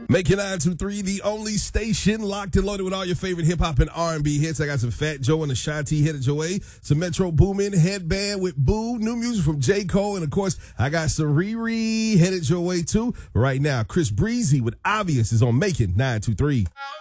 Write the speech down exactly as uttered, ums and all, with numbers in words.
Make it nine two three, the only station locked and loaded with all your favorite hip-hop and R and B hits. I got some Fat Joe and Ashanti headed your way. Some Metro Boomin Headband with Boo. New music from J. Cole. And, of course, I got some Riri headed your way, too. But right now, Chris Breezy with Obvious is on Make It nine two three.